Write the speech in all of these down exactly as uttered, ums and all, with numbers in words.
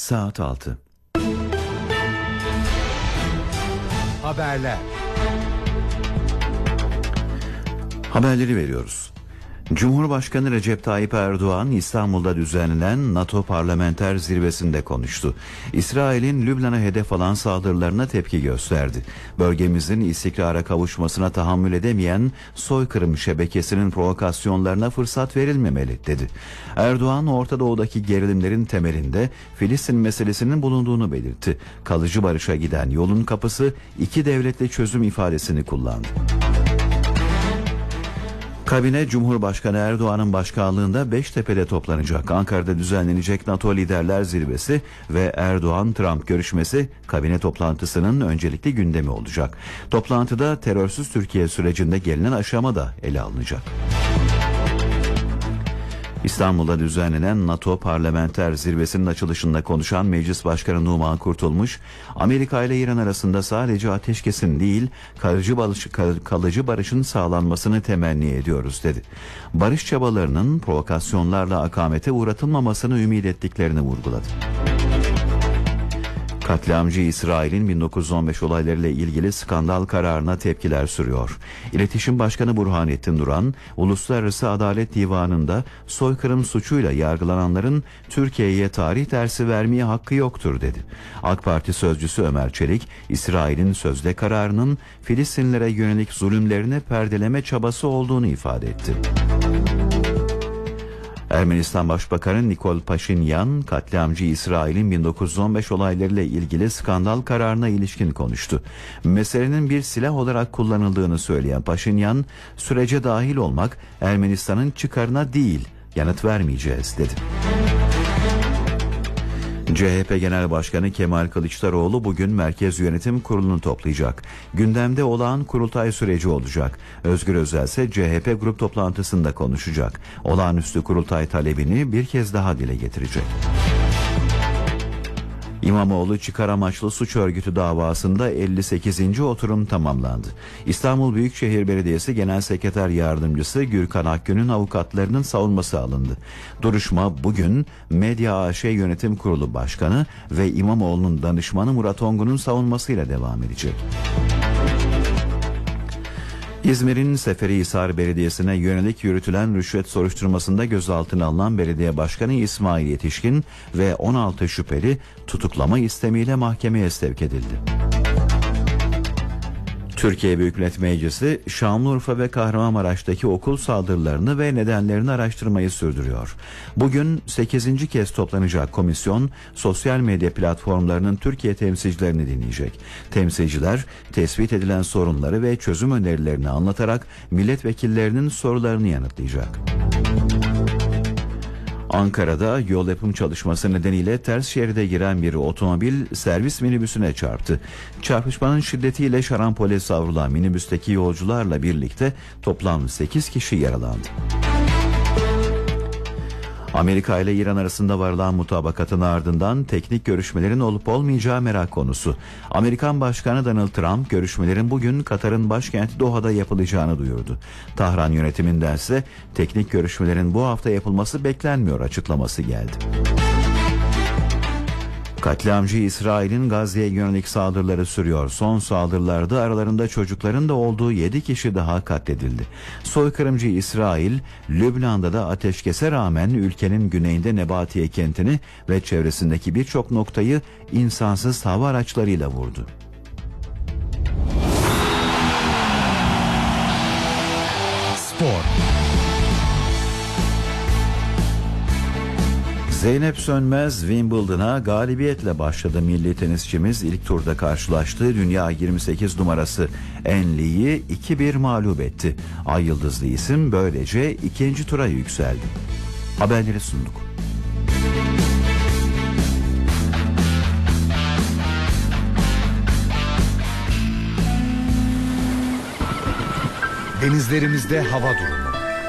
saat altı. Haberler. Haberleri veriyoruz. Cumhurbaşkanı Recep Tayyip Erdoğan İstanbul'da düzenlenen NATO Parlamenter Zirvesi'nde konuştu. İsrail'in Lübnan'a hedef alan saldırılarına tepki gösterdi. Bölgemizin istikrara kavuşmasına tahammül edemeyen soykırım şebekesinin provokasyonlarına fırsat verilmemeli dedi. Erdoğan Orta Doğu'daki gerilimlerin temelinde Filistin meselesinin bulunduğunu belirtti. Kalıcı barışa giden yolun kapısı iki devletli çözüm ifadesini kullandı. Kabine Cumhurbaşkanı Erdoğan'ın başkanlığında Beştepe'de toplanacak. Ankara'da düzenlenecek NATO Liderler Zirvesi ve Erdoğan-Trump görüşmesi kabine toplantısının öncelikli gündemi olacak. Toplantıda terörsüz Türkiye sürecinde gelinen aşama da ele alınacak. İstanbul'da düzenlenen NATO Parlamenter Zirvesi'nin açılışında konuşan Meclis Başkanı Numan Kurtulmuş, Amerika ile İran arasında sadece ateşkesin değil, kalıcı, barış, kalıcı barışın sağlanmasını temenni ediyoruz dedi. Barış çabalarının provokasyonlarla akamete uğratılmamasını ümit ettiklerini vurguladı. Katliamcı İsrail'in bin dokuz yüz on beş olaylarıyla ilgili skandal kararına tepkiler sürüyor. İletişim Başkanı Burhanettin Duran, Uluslararası Adalet Divanı'nda soykırım suçuyla yargılananların Türkiye'ye tarih dersi vermeye hakkı yoktur dedi. AK Parti sözcüsü Ömer Çelik, İsrail'in sözde kararının Filistinlilere yönelik zulümlerini perdeleme çabası olduğunu ifade etti. Ermenistan Başbakanı Nikol Paşinyan, katliamcı İsrail'in bin dokuz yüz on beş olaylarıyla ilgili skandal kararına ilişkin konuştu. Meselenin bir silah olarak kullanıldığını söyleyen Paşinyan, sürece dahil olmak Ermenistan'ın çıkarına değil, yanıt vermeyeceğiz dedi. C H P Genel Başkanı Kemal Kılıçdaroğlu bugün Merkez Yönetim Kurulu'nu toplayacak. Gündemde olağan kurultay süreci olacak. Özgür Özel ise C H P grup toplantısında konuşacak. Olağanüstü kurultay talebini bir kez daha dile getirecek. İmamoğlu çıkar amaçlı suç örgütü davasında elli sekizinci oturum tamamlandı. İstanbul Büyükşehir Belediyesi Genel Sekreter Yardımcısı Gürkan Akgün'ün avukatlarının savunması alındı. Duruşma bugün Medya A Ş Yönetim Kurulu Başkanı ve İmamoğlu'nun danışmanı Murat Ongun'un savunmasıyla devam edecek. İzmir'in Seferihisar Belediyesi'ne yönelik yürütülen rüşvet soruşturmasında gözaltına alınan belediye başkanı İsmail Yetişkin ve on altı şüpheli tutuklama istemiyle mahkemeye sevk edildi. Türkiye Büyük Millet Meclisi Şanlıurfa ve Kahramanmaraş'taki okul saldırılarını ve nedenlerini araştırmayı sürdürüyor. Bugün sekizinci kez toplanacak komisyon sosyal medya platformlarının Türkiye temsilcilerini dinleyecek. Temsilciler tespit edilen sorunları ve çözüm önerilerini anlatarak milletvekillerinin sorularını yanıtlayacak. Ankara'da yol yapım çalışması nedeniyle ters şeride giren bir otomobil servis minibüsüne çarptı. Çarpışmanın şiddetiyle şarampole savrulan minibüsteki yolcularla birlikte toplam sekiz kişi yaralandı. Amerika ile İran arasında varılan mutabakatın ardından teknik görüşmelerin olup olmayacağı merak konusu. Amerikan Başkanı Donald Trump görüşmelerin bugün Katar'ın başkenti Doha'da yapılacağını duyurdu. Tahran yönetiminden ise teknik görüşmelerin bu hafta yapılması beklenmiyor açıklaması geldi. Katliamcı İsrail'in Gazze'ye yönelik saldırıları sürüyor. Son saldırılarda aralarında çocukların da olduğu yedi kişi daha katledildi. Soykırımcı İsrail, Lübnan'da da ateşkese rağmen ülkenin güneyinde Nebatiye kentini ve çevresindeki birçok noktayı insansız hava araçlarıyla vurdu. Spor. Zeynep Sönmez Wimbledon'a galibiyetle başladı. Milli tenisçimiz ilk turda karşılaştığı dünya yirmi sekiz numarası En Li'yi iki bir mağlup etti. Ay yıldızlı isim böylece ikinci tura yükseldi. Haberleri sunduk. Denizlerimizde hava durumu.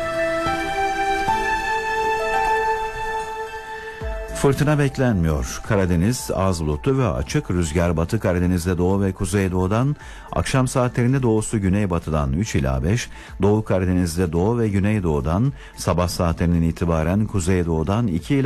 Fırtına beklenmiyor. Karadeniz az bulutlu ve açık. Rüzgar Batı Karadeniz'de doğu ve kuzeydoğudan, akşam saatlerinde doğusu güneybatıdan üç ila beş, Doğu Karadeniz'de doğu ve güneydoğudan, sabah saatlerinin itibaren kuzeydoğudan iki ila